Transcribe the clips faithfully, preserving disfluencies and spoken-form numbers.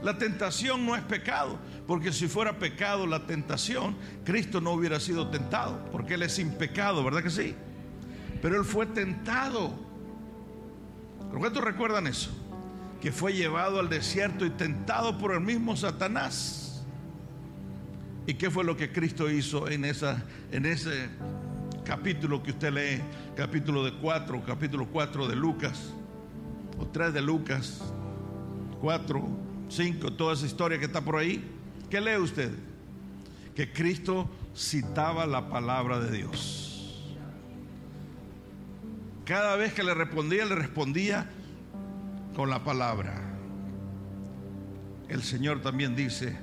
La tentación no es pecado, porque si fuera pecado la tentación, Cristo no hubiera sido tentado, porque Él es sin pecado, ¿verdad que sí? Pero Él fue tentado. ¿Cuántos recuerdan eso? Que fue llevado al desierto y tentado por el mismo Satanás. ¿Y qué fue lo que Cristo hizo en, esa, en ese capítulo que usted lee? Capítulo de cuatro, capítulo cuatro de Lucas, o tres de Lucas, cuatro, cinco, toda esa historia que está por ahí. ¿Qué lee usted? Que Cristo citaba la palabra de Dios. Cada vez que le respondía, le respondía con la palabra. El Señor también dice: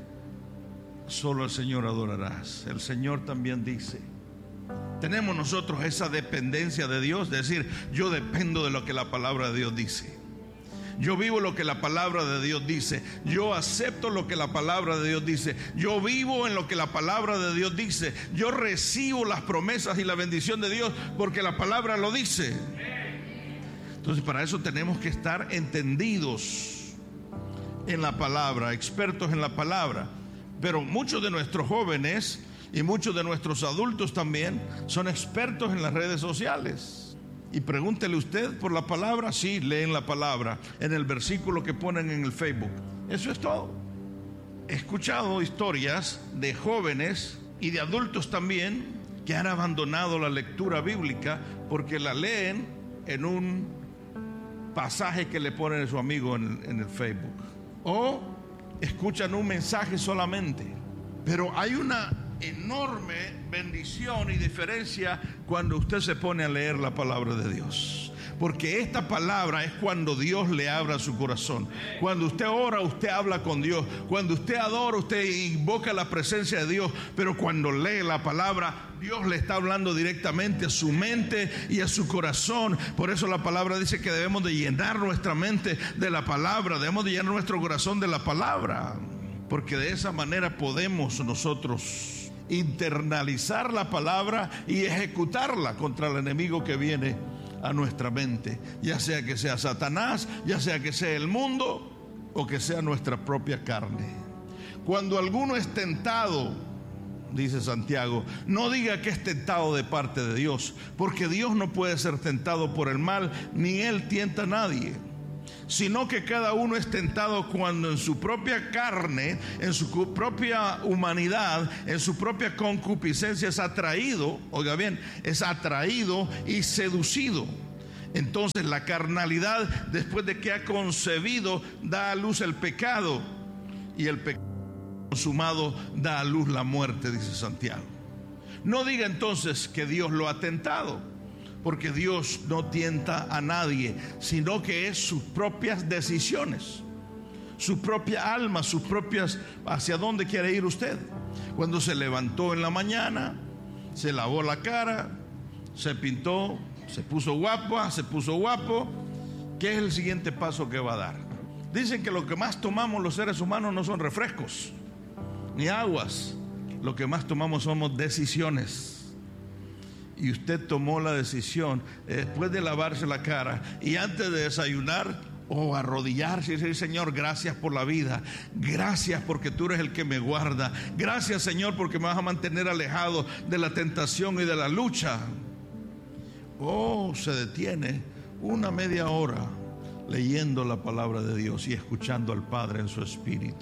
solo al Señor adorarás. El Señor también dice. Tenemos nosotros esa dependencia de Dios, de decir, yo dependo de lo que la palabra de Dios dice. Yo vivo lo que la palabra de Dios dice. Yo acepto lo que la palabra de Dios dice. Yo vivo en lo que la palabra de Dios dice. Yo recibo las promesas y la bendición de Dios porque la palabra lo dice. Entonces, para eso tenemos que estar entendidos en la palabra, expertos en la palabra. Pero muchos de nuestros jóvenes y muchos de nuestros adultos también son expertos en las redes sociales. Y pregúntele usted por la palabra. Sí, leen la palabra en el versículo que ponen en el Facebook. Eso es todo. He escuchado historias de jóvenes y de adultos también que han abandonado la lectura bíblica porque la leen en un pasaje que le ponen a su amigo en, en el Facebook, o escuchan un mensaje solamente. Pero hay una enorme bendición y diferencia cuando usted se pone a leer la palabra de Dios, porque esta palabra es cuando Dios le abra su corazón. Cuando usted ora, usted habla con Dios. Cuando usted adora, usted invoca la presencia de Dios. Pero cuando lee la palabra, Dios le está hablando directamente a su mente y a su corazón. Por eso la palabra dice que debemos de llenar nuestra mente de la palabra, debemos de llenar nuestro corazón de la palabra, porque de esa manera podemos nosotros internalizar la palabra y ejecutarla contra el enemigo que viene a nuestra mente, ya sea que sea Satanás, ya sea que sea el mundo o que sea nuestra propia carne. Cuando alguno es tentado, dice Santiago, no diga que es tentado de parte de Dios, porque Dios no puede ser tentado por el mal, ni Él tienta a nadie, sino que cada uno es tentado cuando en su propia carne, en su propia humanidad, en su propia concupiscencia es atraído, oiga bien, es atraído y seducido. Entonces la carnalidad, después de que ha concebido, da a luz el pecado, y el pecado consumado da a luz la muerte, dice Santiago. No diga entonces que Dios lo ha tentado, porque Dios no tienta a nadie, sino que es sus propias decisiones, su propia alma, sus propias, hacia dónde quiere ir usted. Cuando se levantó en la mañana, se lavó la cara, se pintó, se puso guapa, se puso guapo, ¿qué es el siguiente paso que va a dar? Dicen que lo que más tomamos los seres humanos no son refrescos ni aguas, lo que más tomamos somos decisiones. Y usted tomó la decisión, después de lavarse la cara y antes de desayunar, o arrodillarse y decir: Señor, gracias por la vida, gracias porque tú eres el que me guarda, gracias Señor porque me vas a mantener alejado de la tentación y de la lucha. O se detiene una media hora leyendo la palabra de Dios y escuchando al Padre en su espíritu.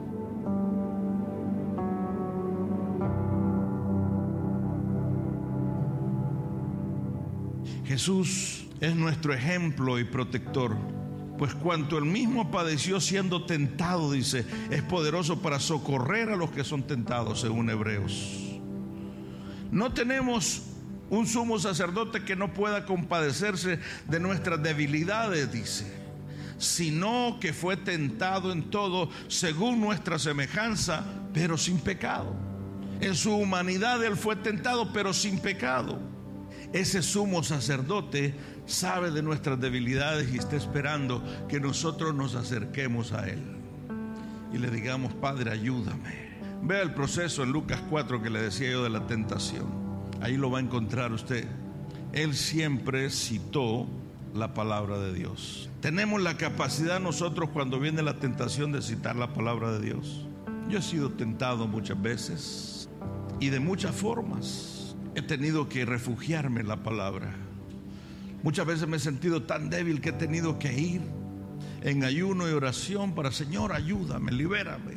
Jesús es nuestro ejemplo y protector, pues cuanto él mismo padeció siendo tentado, dice, es poderoso para socorrer a los que son tentados, según Hebreos. No tenemos un sumo sacerdote que no pueda compadecerse de nuestras debilidades, dice, sino que fue tentado en todo según nuestra semejanza, pero sin pecado. En su humanidad él fue tentado, pero sin pecado. Ese sumo sacerdote sabe de nuestras debilidades y está esperando que nosotros nos acerquemos a él y le digamos: Padre, ayúdame. Vea el proceso en Lucas cuatro que le decía yo de la tentación. Ahí lo va a encontrar usted. Él siempre citó la palabra de Dios. Tenemos la capacidad nosotros cuando viene la tentación de citar la palabra de Dios. Yo he sido tentado muchas veces y de muchas formas. He tenido que refugiarme en la palabra. Muchas veces me he sentido tan débil que he tenido que ir en ayuno y oración para: Señor, ayúdame, libérame,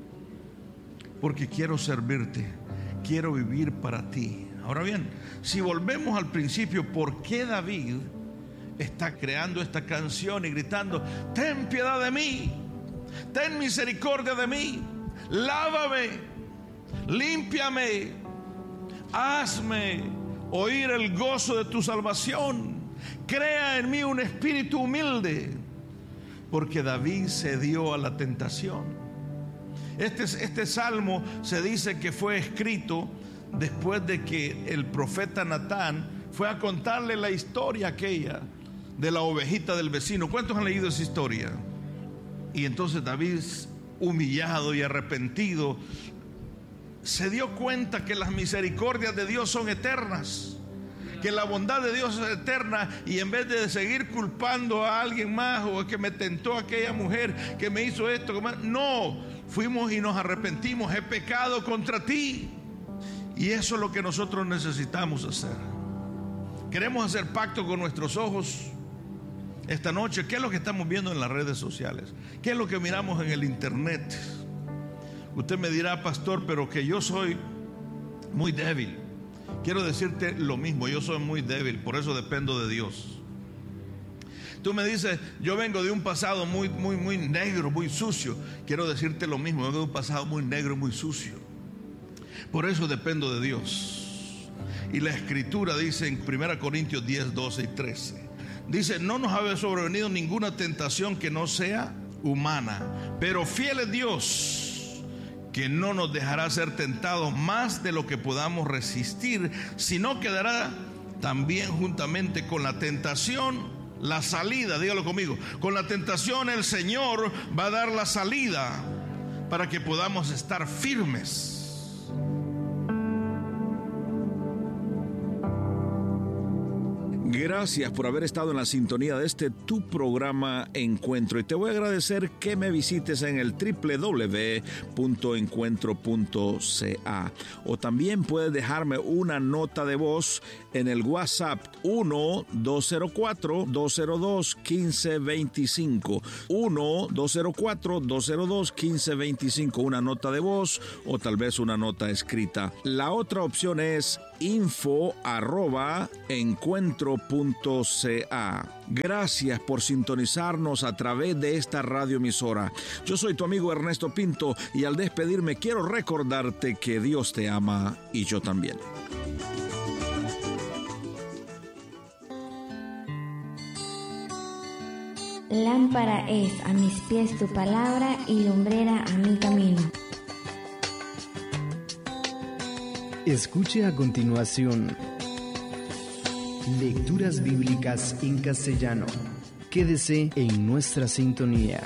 porque quiero servirte, quiero vivir para ti. Ahora bien, si volvemos al principio, ¿por qué David está creando esta canción y gritando: ten piedad de mí, ten misericordia de mí, lávame, límpiame, hazme oír el gozo de tu salvación, crea en mí un espíritu humilde? Porque David cedió a la tentación. Este, este salmo se dice que fue escrito después de que el profeta Natán fue a contarle la historia aquella de la ovejita del vecino. ¿Cuántos han leído esa historia? Y entonces David, humillado y arrepentido, se dio cuenta que las misericordias de Dios son eternas, que la bondad de Dios es eterna, y en vez de seguir culpando a alguien más, o que me tentó aquella mujer, que me hizo esto, no, fuimos y nos arrepentimos: he pecado contra ti. Y eso es lo que nosotros necesitamos hacer. Queremos hacer pacto con nuestros ojos esta noche. ¿Qué es lo que estamos viendo en las redes sociales? ¿Qué es lo que miramos en el internet? Usted me dirá: pastor, pero que yo soy muy débil. Quiero decirte lo mismo, yo soy muy débil, por eso dependo de Dios. Tú me dices: yo vengo de un pasado muy, muy, muy negro, muy sucio. Quiero decirte lo mismo, vengo de un pasado muy negro, muy sucio. Por eso dependo de Dios. Y la Escritura dice en primera Corintios diez, doce y trece, dice: no nos ha sobrevenido ninguna tentación que no sea humana, pero fiel es Dios, que no nos dejará ser tentados más de lo que podamos resistir, sino que dará también juntamente con la tentación la salida. Dígalo conmigo: con la tentación el Señor va a dar la salida para que podamos estar firmes. Gracias por haber estado en la sintonía de este tu programa Encuentro, y te voy a agradecer que me visites en el doble u doble u doble u punto encuentro punto c a, o también puedes dejarme una nota de voz en el WhatsApp uno dos cero cuatro, dos cero dos, uno cinco dos cinco, uno dos cero cuatro, dos cero dos, uno cinco dos cinco, una nota de voz o tal vez una nota escrita. La otra opción es info arroba encuentro punto c a. Gracias por sintonizarnos a través de esta radioemisora. Yo soy tu amigo Ernesto Pinto, y al despedirme quiero recordarte que Dios te ama y yo también. Lámpara es a mis pies tu palabra y lumbrera a mi camino. Escuche a continuación lecturas bíblicas en castellano. Quédese en nuestra sintonía.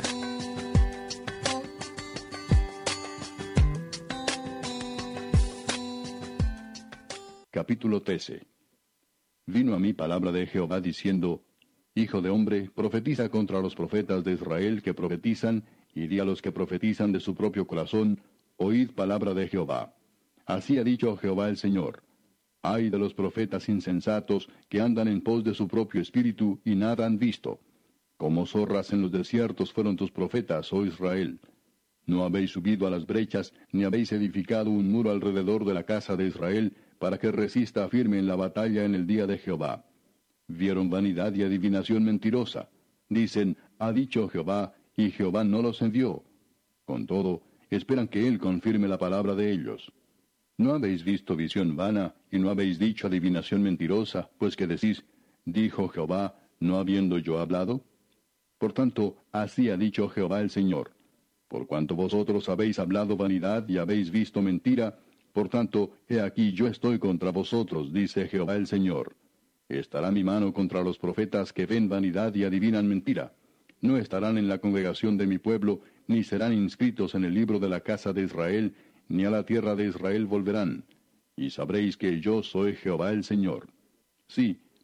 Capítulo trece. Vino a mí palabra de Jehová diciendo: Hijo de hombre, profetiza contra los profetas de Israel que profetizan, y di a los que profetizan de su propio corazón: oíd palabra de Jehová. Así ha dicho Jehová el Señor: ay de los profetas insensatos que andan en pos de su propio espíritu y nada han visto. Como zorras en los desiertos fueron tus profetas, oh Israel. No habéis subido a las brechas, ni habéis edificado un muro alrededor de la casa de Israel, para que resista firme en la batalla en el día de Jehová. Vieron vanidad y adivinación mentirosa. Dicen: ha dicho Jehová, y Jehová no los envió. Con todo, esperan que Él confirme la palabra de ellos. ¿No habéis visto visión vana, y no habéis dicho adivinación mentirosa, pues que decís: dijo Jehová, no habiendo yo hablado? Por tanto, así ha dicho Jehová el Señor: por cuanto vosotros habéis hablado vanidad y habéis visto mentira, por tanto, he aquí yo estoy contra vosotros, dice Jehová el Señor. Estará mi mano contra los profetas que ven vanidad y adivinan mentira. No estarán en la congregación de mi pueblo, ni serán inscritos en el libro de la casa de Israel, ni a la tierra de Israel volverán. Y sabréis que yo soy Jehová el Señor. Sí,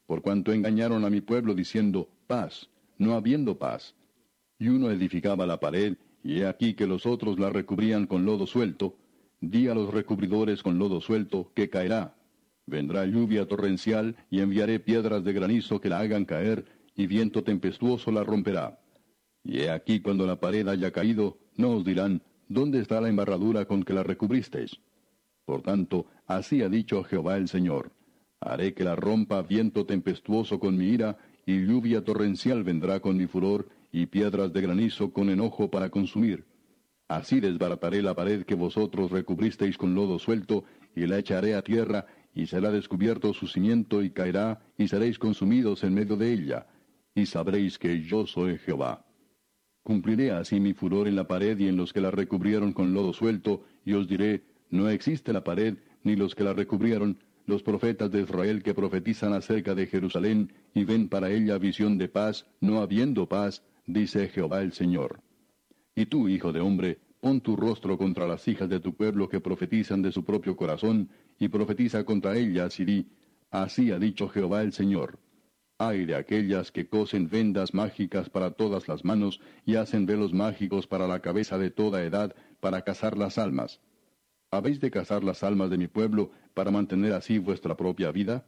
por cuanto engañaron a mi pueblo diciendo, paz, no habiendo paz. Y uno edificaba la pared, y he aquí que los otros la recubrían con lodo suelto. Di a los recubridores con lodo suelto, que caerá. Vendrá lluvia torrencial, y enviaré piedras de granizo que la hagan caer, y viento tempestuoso la romperá. Y he aquí cuando la pared haya caído, no os dirán, ¿dónde está la embarradura con que la recubristeis? Por tanto, así ha dicho Jehová el Señor. Haré que la rompa viento tempestuoso con mi ira, y lluvia torrencial vendrá con mi furor, y piedras de granizo con enojo para consumir. Así desbarataré la pared que vosotros recubristeis con lodo suelto, y la echaré a tierra, y será descubierto su cimiento, y caerá, y seréis consumidos en medio de ella, y sabréis que yo soy Jehová. Cumpliré así mi furor en la pared y en los que la recubrieron con lodo suelto, y os diré, no existe la pared, ni los que la recubrieron, los profetas de Israel que profetizan acerca de Jerusalén, y ven para ella visión de paz, no habiendo paz, dice Jehová el Señor. Y tú, hijo de hombre, pon tu rostro contra las hijas de tu pueblo que profetizan de su propio corazón, y profetiza contra ellas, y di, así ha dicho Jehová el Señor. Ay de aquellas que cosen vendas mágicas para todas las manos, y hacen velos mágicos para la cabeza de toda edad, para cazar las almas. ¿Habéis de cazar las almas de mi pueblo, para mantener así vuestra propia vida?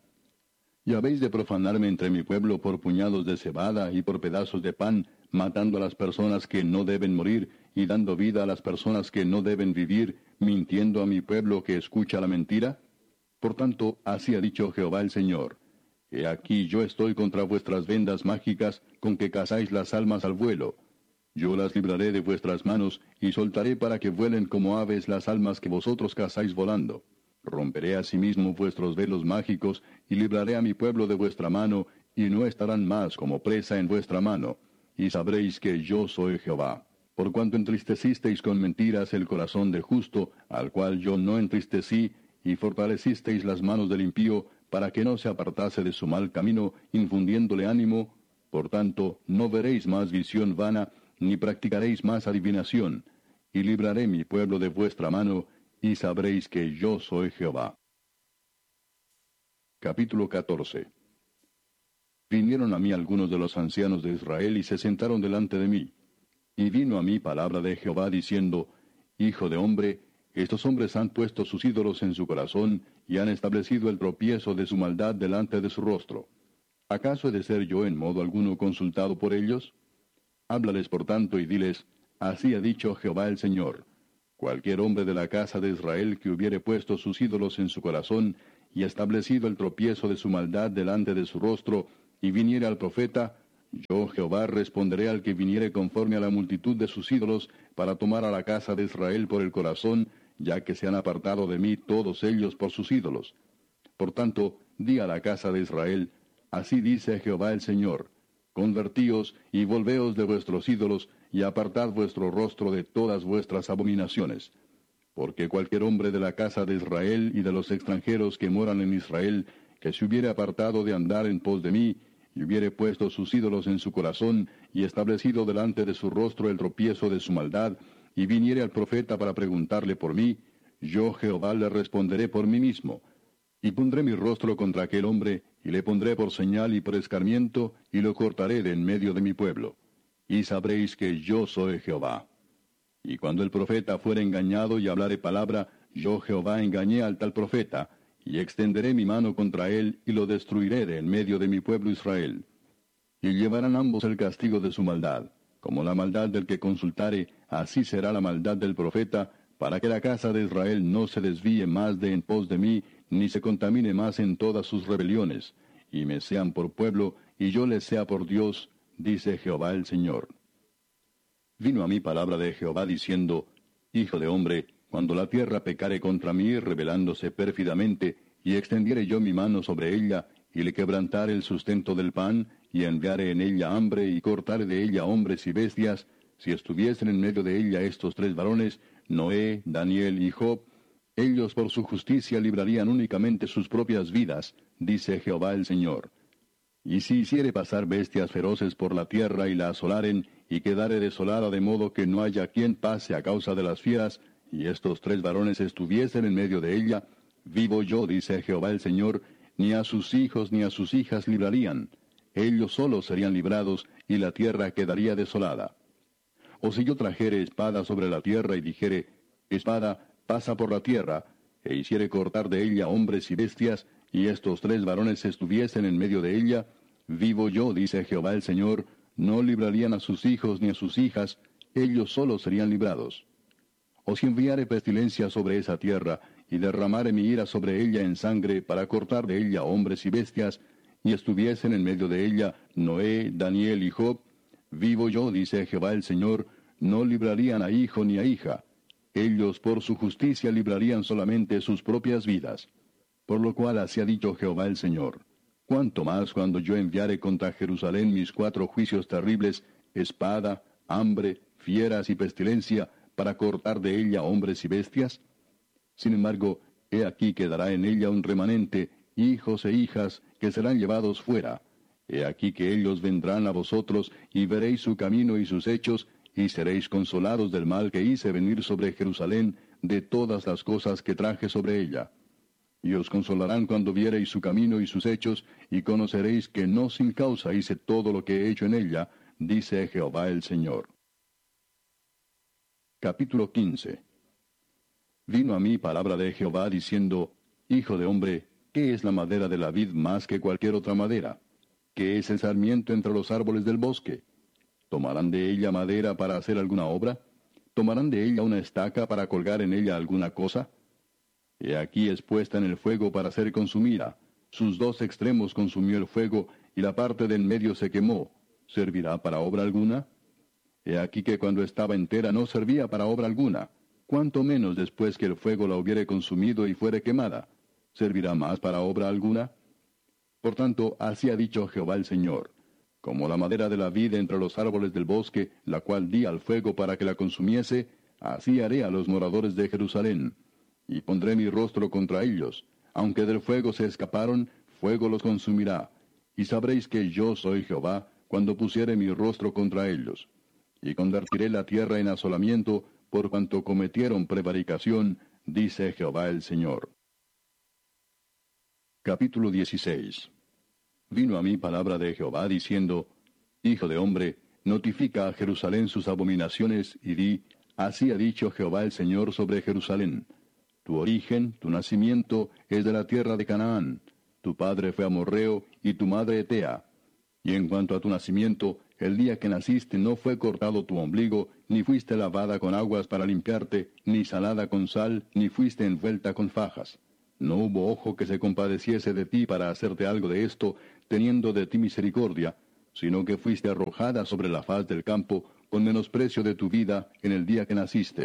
¿Y habéis de profanarme entre mi pueblo por puñados de cebada y por pedazos de pan, matando a las personas que no deben morir, y dando vida a las personas que no deben vivir, mintiendo a mi pueblo que escucha la mentira? Por tanto, así ha dicho Jehová el Señor. He aquí yo estoy contra vuestras vendas mágicas, con que cazáis las almas al vuelo. Yo las libraré de vuestras manos, y soltaré para que vuelen como aves las almas que vosotros cazáis volando. Romperé asimismo vuestros velos mágicos, y libraré a mi pueblo de vuestra mano, y no estarán más como presa en vuestra mano. Y sabréis que yo soy Jehová. Por cuanto entristecisteis con mentiras el corazón del justo, al cual yo no entristecí, y fortalecisteis las manos del impío, para que no se apartase de su mal camino, infundiéndole ánimo, por tanto, no veréis más visión vana, ni practicaréis más adivinación, y libraré mi pueblo de vuestra mano, y sabréis que yo soy Jehová. Capítulo catorce. Vinieron a mí algunos de los ancianos de Israel, y se sentaron delante de mí. Y vino a mí palabra de Jehová, diciendo, Hijo de hombre, estos hombres han puesto sus ídolos en su corazón, y han establecido el tropiezo de su maldad delante de su rostro. ¿Acaso he de ser yo en modo alguno consultado por ellos? Háblales por tanto y diles, así ha dicho Jehová el Señor. Cualquier hombre de la casa de Israel que hubiere puesto sus ídolos en su corazón, y establecido el tropiezo de su maldad delante de su rostro, y viniere al profeta, yo Jehová responderé al que viniere conforme a la multitud de sus ídolos, para tomar a la casa de Israel por el corazón, ya que se han apartado de mí todos ellos por sus ídolos. Por tanto, di a la casa de Israel, así dice Jehová el Señor, convertíos y volveos de vuestros ídolos, y apartad vuestro rostro de todas vuestras abominaciones. Porque cualquier hombre de la casa de Israel y de los extranjeros que moran en Israel, que se hubiere apartado de andar en pos de mí, y hubiere puesto sus ídolos en su corazón, y establecido delante de su rostro el tropiezo de su maldad, y viniere al profeta para preguntarle por mí, yo Jehová le responderé por mí mismo. Y pondré mi rostro contra aquel hombre, y le pondré por señal y por escarmiento, y lo cortaré de en medio de mi pueblo. Y sabréis que yo soy Jehová. Y cuando el profeta fuere engañado y hablare palabra, yo Jehová engañé al tal profeta, y extenderé mi mano contra él, y lo destruiré de en medio de mi pueblo Israel. Y llevarán ambos el castigo de su maldad. Como la maldad del que consultare, así será la maldad del profeta, para que la casa de Israel no se desvíe más de en pos de mí, ni se contamine más en todas sus rebeliones, y me sean por pueblo, y yo les sea por Dios, dice Jehová el Señor. Vino a mí palabra de Jehová diciendo, Hijo de hombre, cuando la tierra pecare contra mí, rebelándose pérfidamente, y extendiere yo mi mano sobre ella, y le quebrantare el sustento del pan, y enviare en ella hambre, y cortare de ella hombres y bestias, si estuviesen en medio de ella estos tres varones, Noé, Daniel y Job, ellos por su justicia librarían únicamente sus propias vidas, dice Jehová el Señor. Y si hiciere pasar bestias feroces por la tierra y la asolaren, y quedare desolada de modo que no haya quien pase a causa de las fieras, y estos tres varones estuviesen en medio de ella, vivo yo, dice Jehová el Señor, ni a sus hijos ni a sus hijas librarían. Ellos solos serían librados, y la tierra quedaría desolada. O si yo trajere espada sobre la tierra y dijere, espada, pasa por la tierra, e hiciere cortar de ella hombres y bestias, y estos tres varones estuviesen en medio de ella, vivo yo, dice Jehová el Señor, no librarían a sus hijos ni a sus hijas, ellos solos serían librados. O si enviare pestilencia sobre esa tierra, y derramare mi ira sobre ella en sangre, para cortar de ella hombres y bestias, y estuviesen en medio de ella Noé, Daniel y Job, vivo yo, dice Jehová el Señor, no librarían a hijo ni a hija. Ellos por su justicia librarían solamente sus propias vidas. Por lo cual así ha dicho Jehová el Señor. Cuánto más cuando yo enviare contra Jerusalén mis cuatro juicios terribles, espada, hambre, fieras y pestilencia, para cortar de ella hombres y bestias. Sin embargo, he aquí quedará en ella un remanente, hijos e hijas, que serán llevados fuera. He aquí que ellos vendrán a vosotros, y veréis su camino y sus hechos, y seréis consolados del mal que hice venir sobre Jerusalén, de todas las cosas que traje sobre ella. Y os consolarán cuando viereis su camino y sus hechos, y conoceréis que no sin causa hice todo lo que he hecho en ella, dice Jehová el Señor. Capítulo quince. Vino a mí palabra de Jehová diciendo, Hijo de hombre, ¿qué es la madera de la vid más que cualquier otra madera? ¿Qué es el sarmiento entre los árboles del bosque? ¿Tomarán de ella madera para hacer alguna obra? ¿Tomarán de ella una estaca para colgar en ella alguna cosa? He aquí es puesta en el fuego para ser consumida. Sus dos extremos consumió el fuego, y la parte del medio se quemó. ¿Servirá para obra alguna? He aquí que cuando estaba entera no servía para obra alguna. ¿Cuánto menos después que el fuego la hubiere consumido y fuere quemada? ¿Servirá más para obra alguna? Por tanto, así ha dicho Jehová el Señor. Como la madera de la vid entre los árboles del bosque, la cual di al fuego para que la consumiese, así haré a los moradores de Jerusalén. Y pondré mi rostro contra ellos. Aunque del fuego se escaparon, fuego los consumirá. Y sabréis que yo soy Jehová, cuando pusiere mi rostro contra ellos. Y convertiré la tierra en asolamiento, por cuanto cometieron prevaricación, dice Jehová el Señor. Capítulo dieciséis. Vino a mí palabra de Jehová diciendo, Hijo de hombre, notifica a Jerusalén sus abominaciones, y di, así ha dicho Jehová el Señor sobre Jerusalén. Tu origen, tu nacimiento, es de la tierra de Canaán. Tu padre fue amorreo, y tu madre etea. Y en cuanto a tu nacimiento, el día que naciste no fue cortado tu ombligo, ni fuiste lavada con aguas para limpiarte, ni salada con sal, ni fuiste envuelta con fajas. No hubo ojo que se compadeciese de ti para hacerte algo de esto, teniendo de ti misericordia, sino que fuiste arrojada sobre la faz del campo, con menosprecio de tu vida, en el día que naciste.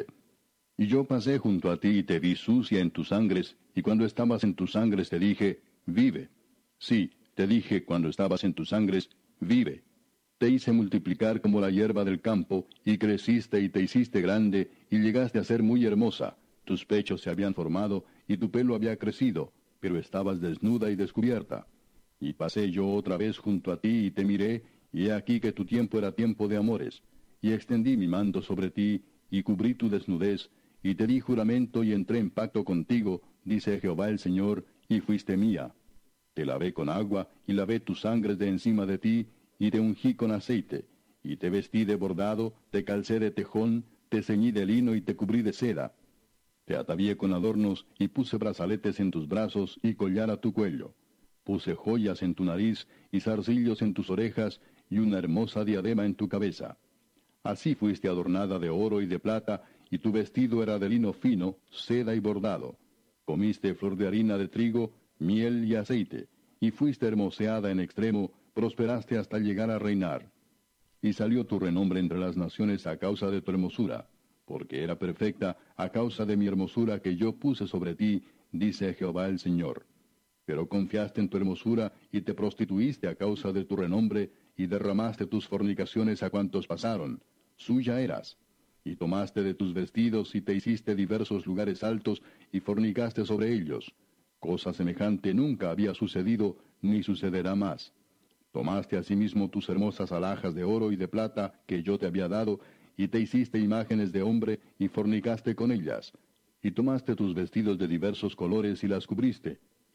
Y yo pasé junto a ti y te vi sucia en tus sangres, y cuando estabas en tus sangres te dije, vive. Sí, te dije cuando estabas en tus sangres, vive. Te hice multiplicar como la hierba del campo, y creciste y te hiciste grande, y llegaste a ser muy hermosa. Tus pechos se habían formado, y tu pelo había crecido, pero estabas desnuda y descubierta. Y pasé yo otra vez junto a ti, y te miré, y he aquí que tu tiempo era tiempo de amores. Y extendí mi manto sobre ti, y cubrí tu desnudez, y te di juramento y entré en pacto contigo, dice Jehová el Señor, y fuiste mía. Te lavé con agua, y lavé tus sangres de encima de ti, y te ungí con aceite, y te vestí de bordado, te calcé de tejón, te ceñí de lino y te cubrí de seda. Te atavié con adornos, y puse brazaletes en tus brazos, y collar a tu cuello. Puse joyas en tu nariz, y zarcillos en tus orejas, y una hermosa diadema en tu cabeza. Así fuiste adornada de oro y de plata, y tu vestido era de lino fino, seda y bordado. Comiste flor de harina de trigo, miel y aceite, y fuiste hermoseada en extremo, prosperaste hasta llegar a reinar. Y salió tu renombre entre las naciones a causa de tu hermosura, porque era perfecta a causa de mi hermosura que yo puse sobre ti, dice Jehová el Señor. Pero confiaste en tu hermosura y te prostituiste a causa de tu renombre, y derramaste tus fornicaciones a cuantos pasaron. Suya eras. Y tomaste de tus vestidos y te hiciste diversos lugares altos, y fornicaste sobre ellos. Cosa semejante nunca había sucedido, ni sucederá más. Tomaste asimismo tus hermosas alhajas de oro y de plata que yo te había dado, y te hiciste imágenes de hombre, y fornicaste con ellas. Y tomaste tus vestidos de diversos colores y las cubriste,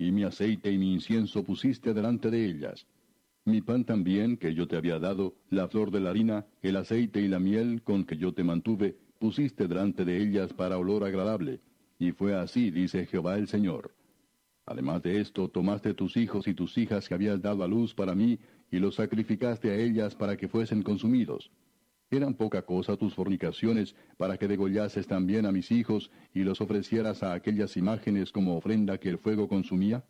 y mi aceite y mi incienso pusiste delante de ellas. Mi pan también, que yo te había dado, la flor de la harina, el aceite y la miel con que yo te mantuve, pusiste delante de ellas para olor agradable. Y fue así, dice Jehová el Señor. Además de esto, tomaste tus hijos y tus hijas que habías dado a luz para mí, y los sacrificaste a ellas para que fuesen consumidos. ¿Eran poca cosa tus fornicaciones para que degollases también a mis hijos y los ofrecieras a aquellas imágenes como ofrenda que el fuego consumía?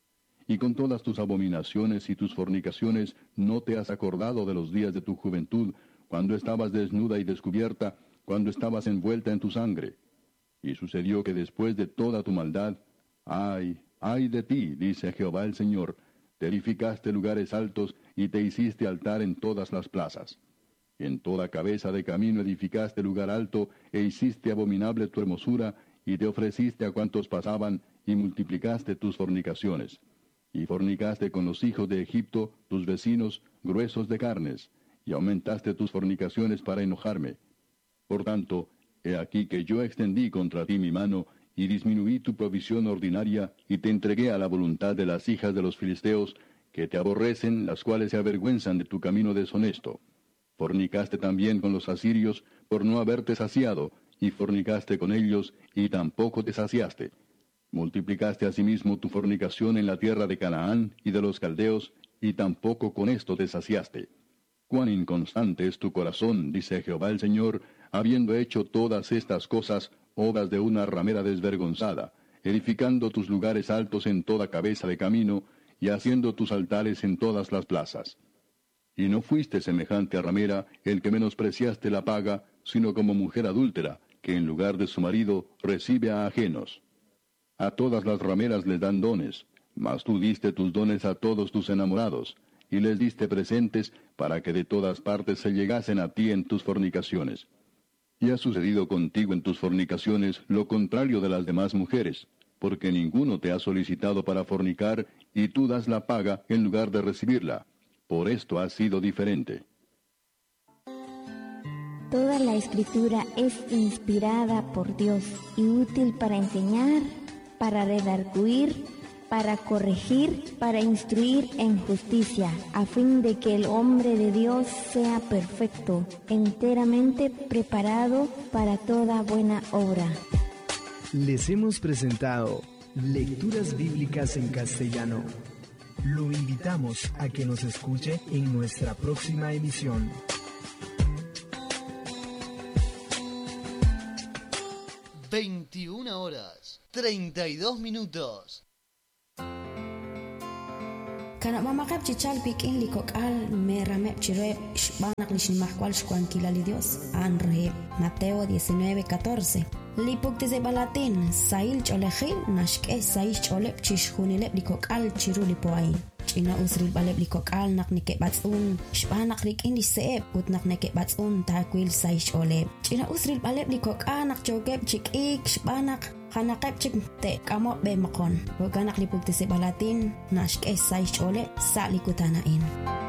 Y con todas tus abominaciones y tus fornicaciones no te has acordado de los días de tu juventud, cuando estabas desnuda y descubierta, cuando estabas envuelta en tu sangre. Y sucedió que después de toda tu maldad, ay, ay de ti, dice Jehová el Señor, te edificaste lugares altos y te hiciste altar en todas las plazas. En toda cabeza de camino edificaste lugar alto, e hiciste abominable tu hermosura, y te ofreciste a cuantos pasaban, y multiplicaste tus fornicaciones. Y fornicaste con los hijos de Egipto, tus vecinos, gruesos de carnes, y aumentaste tus fornicaciones para enojarme. Por tanto, he aquí que yo extendí contra ti mi mano, y disminuí tu provisión ordinaria, y te entregué a la voluntad de las hijas de los filisteos, que te aborrecen, las cuales se avergüenzan de tu camino deshonesto. Fornicaste también con los asirios, por no haberte saciado, y fornicaste con ellos, y tampoco te saciaste. Multiplicaste asimismo tu fornicación en la tierra de Canaán y de los caldeos, y tampoco con esto te saciaste. Cuán inconstante es tu corazón, dice Jehová el Señor, habiendo hecho todas estas cosas, obras de una ramera desvergonzada, edificando tus lugares altos en toda cabeza de camino, y haciendo tus altares en todas las plazas. Y no fuiste semejante a ramera, el que menospreciaste la paga, sino como mujer adúltera, que en lugar de su marido recibe a ajenos. A todas las rameras les dan dones, mas tú diste tus dones a todos tus enamorados, y les diste presentes para que de todas partes se llegasen a ti en tus fornicaciones. Y ha sucedido contigo en tus fornicaciones lo contrario de las demás mujeres, porque ninguno te ha solicitado para fornicar, y tú das la paga en lugar de recibirla. Por esto ha sido diferente. Toda la Escritura es inspirada por Dios y útil para enseñar, para redarguir, para corregir, para instruir en justicia, a fin de que el hombre de Dios sea perfecto, enteramente preparado para toda buena obra. Les hemos presentado Lecturas Bíblicas en Castellano. Lo invitamos a que nos escuche en nuestra próxima emisión. veintiuna horas, treinta y dos minutos. Kana mamakap chichalpik in likokal meramep chirep shbanak lishimahkwal shkuankilali Dios anre Mateo diecinueve catorce. Lipuk desde Balatín sail cholejil nashke sail cholep chishhunilep likokal chirulipoain. China usril balep likokal nak nike batsun shbanak rik in liseep ut nak nike batsun takwil sail cholep. China usril balep likokal nak jogep chikik shbanak hanakep chik te kamo be makon. Waganak lipuk desde Balatín nashke sail cholep sa likutanain.